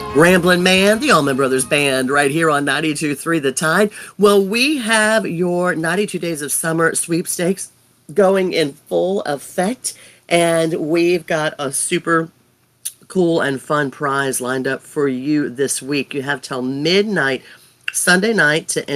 Ramblin' Man, the Allman Brothers Band, right here on 92.3 The Tide. Well, we have your 92 Days of Summer sweepstakes going in full effect, and we've got a super cool and fun prize lined up for you this week. You have till midnight Sunday night to